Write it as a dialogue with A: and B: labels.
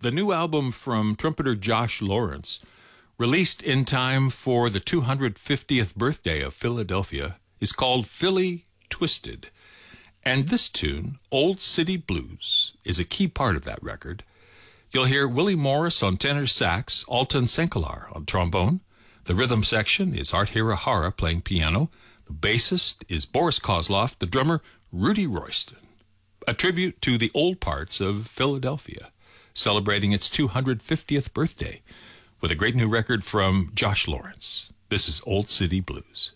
A: The new album from trumpeter Josh Lawrence, released in time for the 250th birthday of Philadelphia, is called Philly Twisted. And this tune, Old City Blues, is a key part of that record. You'll hear Willie Morris on tenor sax, Alton Senkelar on trombone. The rhythm section is Art Hirahara playing piano. The bassist is Boris Kozloff, the drummer Rudy Royston. A tribute to the old parts of Philadelphia, celebrating its 250th birthday with a great new record from Josh Lawrence. This is Old City Blues.